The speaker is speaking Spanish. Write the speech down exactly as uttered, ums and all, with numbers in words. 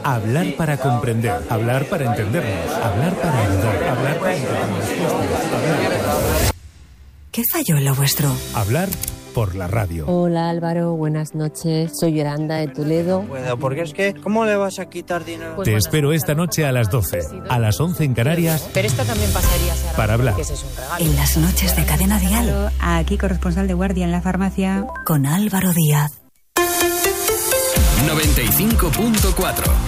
Hablar para comprender, hablar para entendernos, hablar para ayudar, hablar para encontrar respuestas. ¿Qué falló en lo vuestro? Hablar por la radio. Hola Álvaro, buenas noches. Soy Yolanda de Toledo. No puedo, porque es que, ¿cómo le vas a quitar dinero? Te espero esta noche a las doce, a las once en Canarias. Pero esto también pasaría, Sara, para hablar. Que ese es un regalo. En las noches de Cadena Dial. Aquí corresponsal de guardia en la farmacia. Con Álvaro Díaz. noventa y cinco punto cuatro